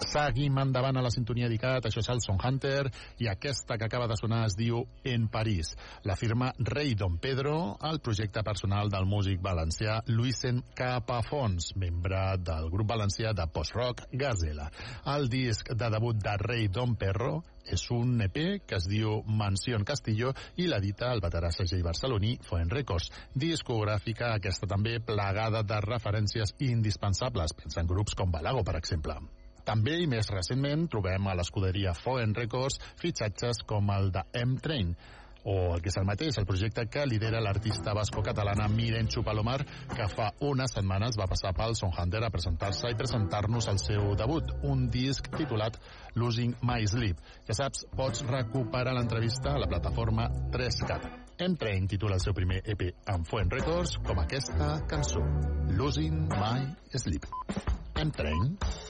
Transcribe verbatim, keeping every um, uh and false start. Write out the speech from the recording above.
Seguim endavant a la sintonia d'ICAT, això és el Son Hunter, i aquesta que acaba de sonar es diu En París. La firma Rei Don Pedro, el projecte personal del músic valencià Luisen Capafons, membre del grup valencià de post-rock Gazela. El disc de debut de Rei Don Perro és un E P que es diu Mansión Castillo i l'edita el veterà segell barceloní Foen Records. Discogràfica aquesta també plagada de referències indispensables, pensa en grups com Balago, per exemple. També i més recentment trobem a l'escuderia Foen Records fitxatges com el de M-Train, o el que és el mateix, el projecte que lidera l'artista basco-catalana Mirenchu Palomar, que fa unes setmanes va passar pel Son Hunter a presentar-se i presentar-nos el seu debut, un disc titulat Losing My Sleep. Ja saps, pots recuperar l'entrevista a la plataforma tres cat. M-Train titula el seu primer E P amb Foen Records com aquesta cançó, Losing My Sleep. M-Train.